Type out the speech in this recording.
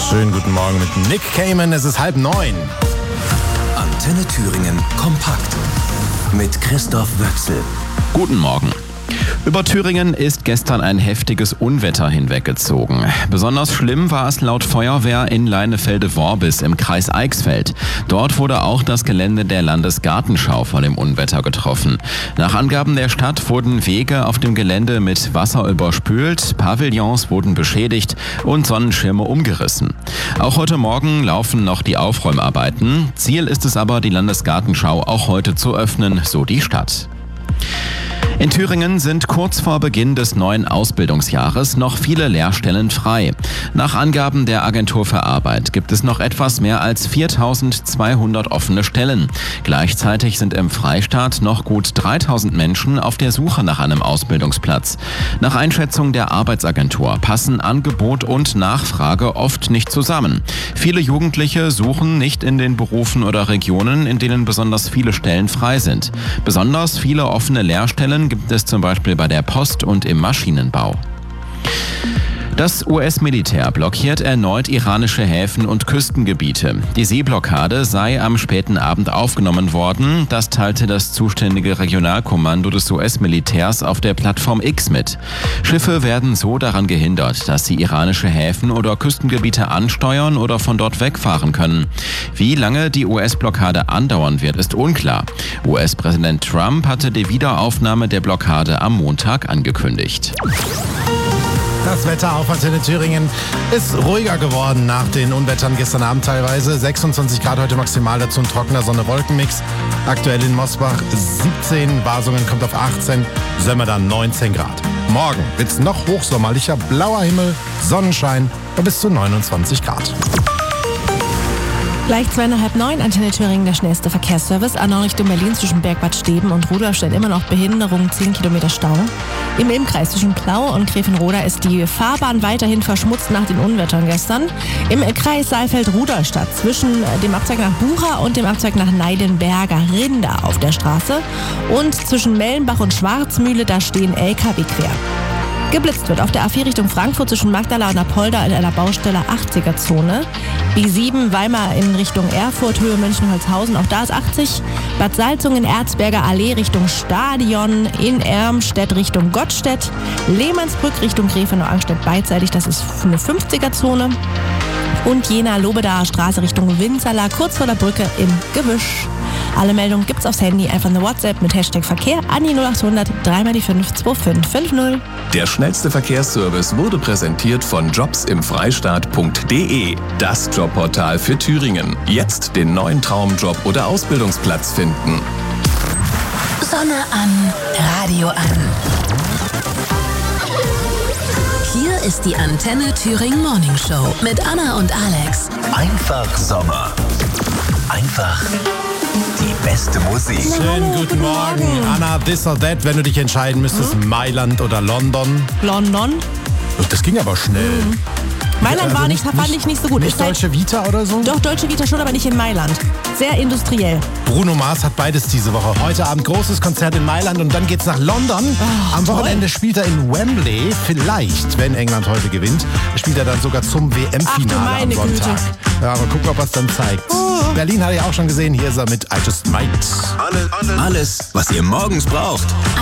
Schönen guten Morgen mit Nick Cayman, es ist 8:30. Antenne Thüringen kompakt mit Christoph Wöchsel. Guten Morgen. Über Thüringen ist gestern ein heftiges Unwetter hinweggezogen. Besonders schlimm war es laut Feuerwehr in Leinefelde-Worbis im Kreis Eichsfeld. Dort wurde auch das Gelände der Landesgartenschau von dem Unwetter getroffen. Nach Angaben der Stadt wurden Wege auf dem Gelände mit Wasser überspült, Pavillons wurden beschädigt und Sonnenschirme umgerissen. Auch heute Morgen laufen noch die Aufräumarbeiten. Ziel ist es aber, die Landesgartenschau auch heute zu öffnen, so die Stadt. In Thüringen sind kurz vor Beginn des neuen Ausbildungsjahres noch viele Lehrstellen frei. Nach Angaben der Agentur für Arbeit gibt es noch etwas mehr als 4.200 offene Stellen. Gleichzeitig sind im Freistaat noch gut 3.000 Menschen auf der Suche nach einem Ausbildungsplatz. Nach Einschätzung der Arbeitsagentur passen Angebot und Nachfrage oft nicht zusammen. Viele Jugendliche suchen nicht in den Berufen oder Regionen, in denen besonders viele Stellen frei sind. Besonders viele offene Lehrstellen gibt es zum Beispiel bei der Post und im Maschinenbau. Das US-Militär blockiert erneut iranische Häfen und Küstengebiete. Die Seeblockade sei am späten Abend aufgenommen worden. Das teilte das zuständige Regionalkommando des US-Militärs auf der Plattform X mit. Schiffe werden so daran gehindert, dass sie iranische Häfen oder Küstengebiete ansteuern oder von dort wegfahren können. Wie lange die US-Blockade andauern wird, ist unklar. US-Präsident Trump hatte die Wiederaufnahme der Blockade am Montag angekündigt. Das Wetter auf Antenne Thüringen ist ruhiger geworden nach den Unwettern gestern Abend teilweise. 26 Grad heute maximal, dazu ein trockener Sonne-Wolken-Mix. Aktuell in Mosbach 17, Basungen kommt auf 18, Sömmer dann 19 Grad. Morgen wird es noch hochsommerlicher, blauer Himmel, Sonnenschein und bis zu 29 Grad. Gleich 8:30, Antenne Thüringen, der schnellste Verkehrsservice. A9 Richtung Berlin zwischen Bergbad Steben und Rudolfstedt immer noch Behinderung, 10 Kilometer Stau. Im Ilmkreis zwischen Plau und Gräfenroda ist die Fahrbahn weiterhin verschmutzt nach den Unwettern gestern. Im Kreis Saalfeld-Rudolstadt zwischen dem Abzweig nach Bucha und dem Abzweig nach Neidenberger Rinder auf der Straße. Und zwischen Mellenbach und Schwarzmühle, da stehen LKW quer. Geblitzt wird auf der A4 Richtung Frankfurt zwischen Magdala und Apolda in einer Baustelle 80er-Zone. B7 Weimar in Richtung Erfurt, Höhe München-Holzhausen, auch da ist 80. Bad Salzungen, Erzberger Allee Richtung Stadion, in Ermstedt Richtung Gottstedt. Lehmannsbrück Richtung Gräfenau-Angstedt beidseitig, das ist eine 50er-Zone. Und Jena-Lobedaer Straße Richtung Winzerla, kurz vor der Brücke im Gebüsch. Alle Meldungen gibt's aufs Handy, einfach eine WhatsApp mit Hashtag Verkehr an die 0800 3x5 2550. Der schnellste Verkehrsservice wurde präsentiert von jobsimfreistaat.de, das Jobportal für Thüringen. Jetzt den neuen Traumjob oder Ausbildungsplatz finden. Sonne an, Radio an. Hier ist die Antenne Thüringen Morning Show mit Anna und Alex. Einfach Sommer. Einfach die beste Musik. Schönen guten Morgen. Anna, this or that, wenn du dich entscheiden müsstest, Mailand oder London. London. Das ging aber schnell. Mailand fand ich nicht so gut. Nicht Dolce Vita oder so? Doch, Dolce Vita schon, aber nicht in Mailand. Sehr industriell. Bruno Mars hat beides diese Woche. Heute Abend großes Konzert in Mailand und dann geht's nach London. Am Wochenende spielt er in Wembley. Vielleicht, wenn England heute gewinnt, spielt er dann sogar zum WM-Finale am Sonntag. Güte. Ja, mal gucken, ob er es dann zeigt. Berlin hatte ich auch schon gesehen. Hier ist er mit I Just Might. Alles, was ihr morgens braucht.